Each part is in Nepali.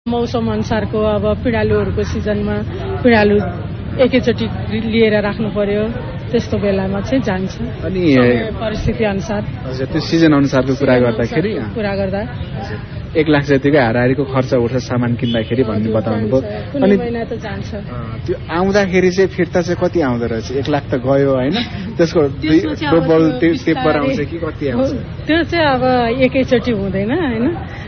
मौसम अनुसारको अब पिँडालुहरूको सिजनमा पिँडालु एकैचोटि लिएर राख्नु पर्यो, त्यस्तो बेलामा चाहिँ जान्छ। अनि परिस्थिति अनुसार हजुर त्यो सिजन अनुसारको कुरा गर्दाखेरि 1 लाख जतिको हाराहारीको खर्च उठ्छ सामान किन्दाखेरि भन्ने बताउनु भयो। अनि महिना त जान्छ। त्यो आउँदाखेरि चाहिँ फिर्ता चाहिँ कति आउँदो रहेछ? 1 लाख त गयो होइन, त्यसको डबल टेपर आउँछ कि कति आउँछ? त्यो चाहिँ अब एकैचोटि हुँदैन होइन,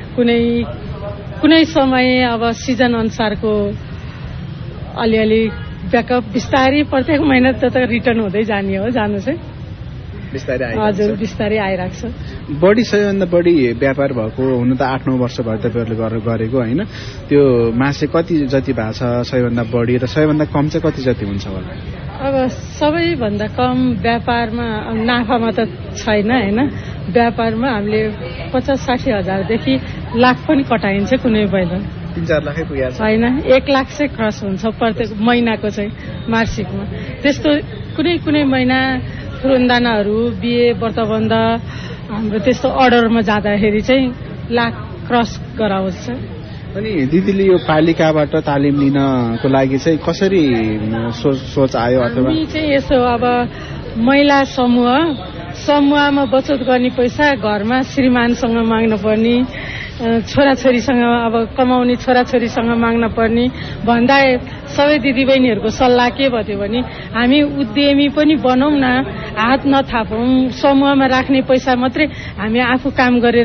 कुनै समय अब सिजन अनुसारको अलिअलि ब्याकअप बिस्तारै प्रत्येक महिना त रिटर्न हुँदै जाने हो, जानु चाहिँ हजुर बिस्तारै आइरहेको छ। बढी सबैभन्दा बढी व्यापार भएको हुनु त 8-9 वर्ष भयो तपाईँहरूले गरेको होइन, त्यो मासे कति जति भएको छ सबैभन्दा बढी र सबैभन्दा कम चाहिँ कति जति हुन्छ होला? अब सबैभन्दा कम व्यापारमा नाफामा त छैन होइन, व्यापारमा हामीले 50-60 हजारदेखि लाख पनि कटाइन्छ कुनै बेला। 3-4 लाखै पुगेको छैन, 1 लाख चाहिँ क्रस हुन्छ प्रत्येक महिनाको चाहिँ मार्सिकमा। त्यस्तो कुनै महिना फुरनदानाहरू बिहे व्रतबन्ध हाम्रो त्यस्तो अर्डरमा जाँदाखेरि चाहिँ लाख क्रस गराउँछ। अनि दिदीले यो पालिकाबाट तालिम लिनको लागि चाहिँ कसरी सोच आयो? अथवा चाहिँ यसो अब महिला समूहमा बचत गर्ने पैसा घरमा श्रीमानसँग माग्न पर्ने, छोराछोरीसँग अब कमाउने छोराछोरीसँग माग्न पर्ने भन्दा सबै दिदीबहिनीहरूको सल्लाह के भयो भने हामी उद्यमी पनि बनौँ न, हात नथापौँ, समूहमा राख्ने पैसा मात्रै हामी आफू काम गरेर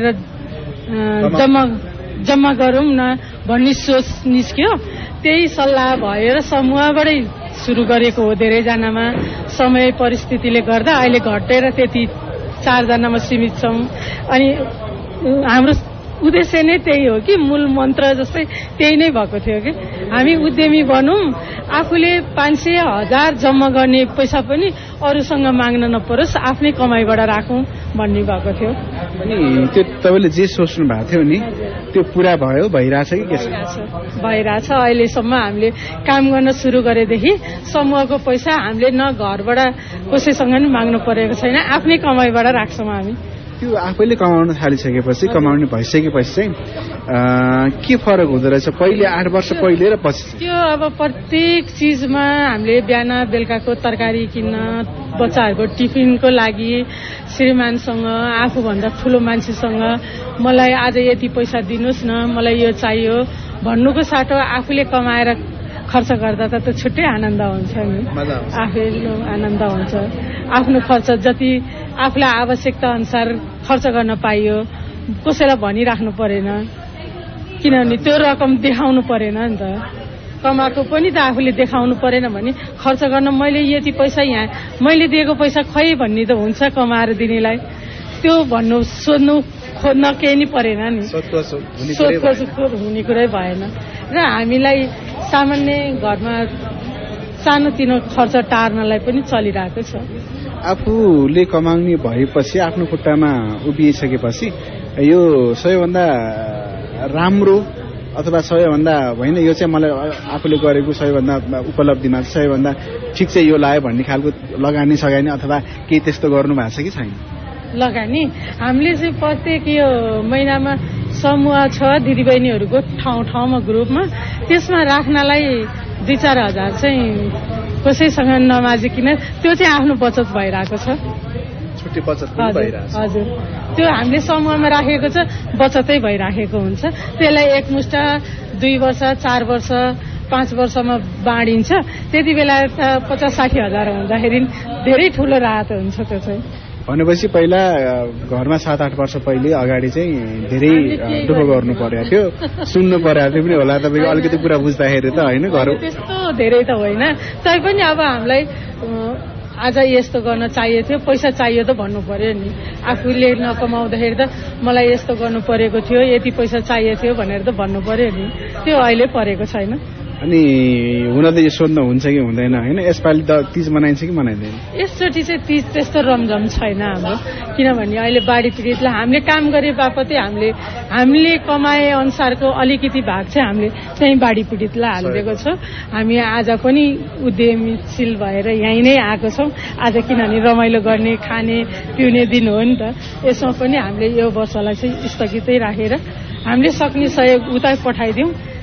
जम्मा गरौँ न भन्ने सोच निस्क्यो। त्यही सल्लाह भएर समूहबाटै सुरु गरेको हो। धेरैजनामा समय परिस्थितिले गर्दा अहिले घटेर त्यति 4 जनामा सीमित छौँ। अनि हाम्रो उद्देश्य नै त्यही हो कि मूल मन्त्र जस्तै त्यही नै भएको थियो कि हामी उद्यमी बनौँ, आफूले 500-1000 जम्मा गर्ने पैसा पनि अरूसँग माग्न नपरोस्, आफ्नै कमाइबाट राखौँ भन्ने भएको थियो। अनि त्यो तपाईँले जे सोच्नु भएको थियो नि त्यो पुरा भयो, भइरहेछ कि के छ? भइरहेछ। अहिलेसम्म हामीले काम गर्न सुरु गरेदेखि समूहको पैसा हामीले न घरबाट कसैसँग नि माग्नु परेको छैन, आफ्नै कमाइबाट राख्छौँ हामी। त्यो आफैले कमाउन थालिसकेपछि कमाउने भइसकेपछि चाहिँ के फरक हुँदो रहेछ पहिले 8 वर्ष पहिले र पछि? त्यो अब प्रत्येक चिजमा हामीले बिहान बेलुकाको तरकारी किन्न, बच्चाहरूको टिफिनको लागि श्रीमानसँग आफूभन्दा ठुलो मान्छेसँग मलाई आज यति पैसा दिनुहोस् न, मलाई यो चाहियो भन्नुको साटो आफूले कमाएर खर्च गर्दा त छुट्टै आनन्द हुन्छ नि, आफैले आनन्द हुन्छ। आफ्नो खर्च जति आफूलाई आवश्यकता अनुसार खर्च गर्न पाइयो, कसैलाई भनिराख्नु परेन, किनभने त्यो रकम देखाउनु परेन नि त। कमाएको पनि त आफूले देखाउनु परेन भने खर्च गर्न मैले यति पैसा यहाँ मैले दिएको पैसा खै भन्ने त हुन्छ कमाएर दिनेलाई, त्यो भन्नु सोध्नु खोज्न केही नै परेन नि, सोधखोज हुने कुरै भएन। र हामीलाई सामान्य घरमा सानोतिनो खर्च टार्नलाई पनि चलिरहेको छ। आफूले कमाउने भएपछि आफ्नो खुट्टामा उभिसकेपछि यो सबैभन्दा राम्रो अथवा सबैभन्दा होइन यो चाहिँ मलाई आफूले गरेको सबैभन्दा उपलब्धिमा सबैभन्दा ठिक चाहिँ यो लाग्यो भन्ने खालको लगानी सगानी अथवा केही त्यस्तो गर्नु भएको छ कि छैन? लगानी हामीले चाहिँ प्रत्येक यो महिनामा समूह छ दिदीबहिनीहरूको ठाउँमा ग्रुपमा, त्यसमा राख्नलाई 2-4 हजार चाहिँ कसैसँग नमाजिकन त्यो चाहिँ आफ्नो बचत भइरहेको छ। छुट्टै बचत पनि भइरहेको छ। हजुर, त्यो हामीले समूहमा राखेको छ, बचतै भइराखेको हुन्छ। त्यसलाई एकमुष्ट 2 वर्ष 4 वर्ष 5 वर्षमा बाँडिन्छ। त्यति बेला त 50-60 हजार हुँदाखेरि धेरै ठुलो राहत हुन्छ। त्यो चाहिँ भनेपछि पहिला घरमा 7-8 वर्ष पहिले अगाडि चाहिँ धेरै दुःख गर्नु पर्यो थियो, सुन्नु पर्यो थियो पनि होला तपाईँको अलिकति कुरा बुझ्दाखेरि त होइन? घर त्यस्तो धेरै त होइन, तैपनि अब हामीलाई आज यस्तो गर्न चाहिएको थियो, पैसा चाहियो त भन्नु पर्यो नि। आफूले नकमाउँदाखेरि त मलाई यस्तो गर्नु परेको थियो, यति पैसा चाहिएको थियो भनेर त भन्नु पर्यो नि, त्यो अहिले परेको छैन। अनि हुन त यो सोध्न हुन्छ कि हुँदैन होइन? यसपालि त तीज मनाइन्छ कि मनाइँदैन? यसचोटि चाहिँ तीज त्यस्तो रमझम छैन हाम्रो, किनभने अहिले बाढी पीडितलाई हामीले काम गरे बापतै हामीले कमाए अनुसारको अलिकति भाग चाहिँ हामीले चाहिँ बाढी पीडितलाई हालिदिएको छौँ। हामी आज पनि उद्यमीशील भएर यहीँ नै आएको छौँ आज, किनभने रमाइलो गर्ने खाने पिउने दिन हो नि त। यसमा पनि हामीले यो वर्षलाई चाहिँ स्थगितै राखेर हामीले सक्ने सहयोग उता पठाइदिउँ।